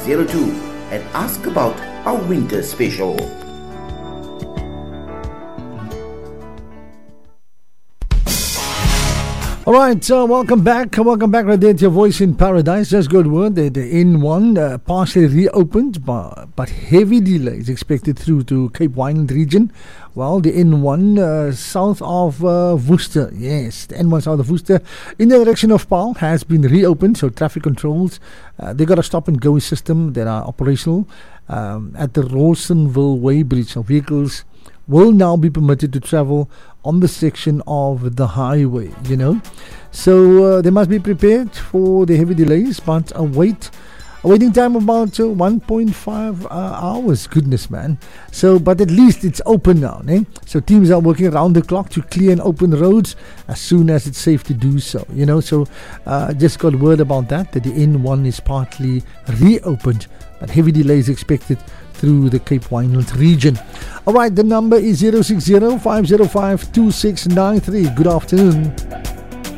0802 and ask about our winter special. Alright, so welcome back right there to your Voice in Paradise. Just good word, the N1 partially reopened, but heavy delays expected through to Cape Wineland region. Well, the N1 south of Worcester, yes, the N1 south of Worcester in the direction of Paarl has been reopened, so traffic controls, they got a stop and go system that are operational at the Rawsonville Weighbridge, so vehicles will now be permitted to travel on the section of the highway, you know. So they must be prepared for the heavy delays, but a waiting time of about 1.5 hours. Goodness, man. So, but at least it's open now, eh? So teams are working around the clock to clear and open roads as soon as it's safe to do so, you know. So just got word about that the N1 is partly reopened, but heavy delays expected through the Cape Wineland region. Alright, the number is 060-505-2693. Good afternoon.